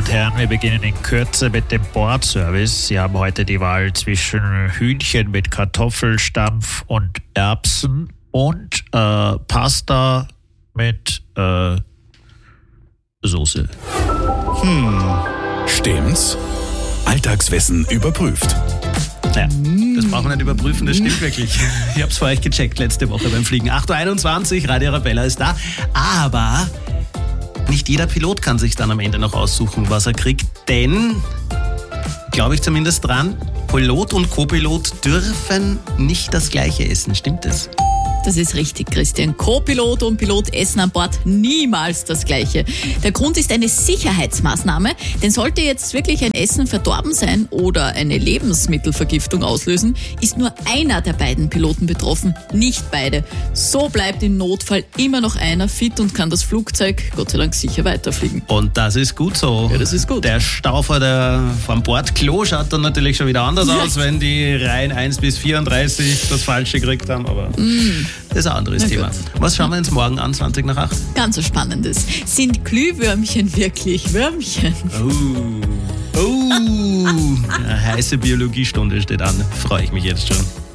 und Herren, wir beginnen in Kürze mit dem Bordservice. Sie haben heute die Wahl zwischen Hühnchen mit Kartoffelstampf und Erbsen und Pasta mit Soße. Stimmt's? Alltagswissen überprüft. Ja, das brauchen wir nicht überprüfen, das stimmt wirklich. Ich hab's für euch gecheckt letzte Woche beim Fliegen. 8.21 Uhr, Radio Arabella ist da. Aber nicht jeder Pilot kann sich dann am Ende noch aussuchen, was er kriegt. Denn, glaube ich zumindest dran, Pilot und Co-Pilot dürfen nicht das Gleiche essen. Stimmt das? Das ist richtig, Christian. Co-Pilot und Pilot essen an Bord niemals das Gleiche. Der Grund ist eine Sicherheitsmaßnahme, denn sollte jetzt wirklich ein Essen verdorben sein oder eine Lebensmittelvergiftung auslösen, ist nur einer der beiden Piloten betroffen, nicht beide. So bleibt im Notfall immer noch einer fit und kann das Flugzeug Gott sei Dank sicher weiterfliegen. Und das ist gut so. Ja, das ist gut. Der Stau vom Bordklo schaut dann natürlich schon wieder anders aus, wenn die Reihen 1 bis 34 das Falsche gekriegt haben, aber das ist ein anderes Thema. Was schauen wir uns morgen an, 20 nach 8? Ganz so Spannendes. Sind Glühwürmchen wirklich Würmchen? Eine heiße Biologiestunde steht an. Freue ich mich jetzt schon.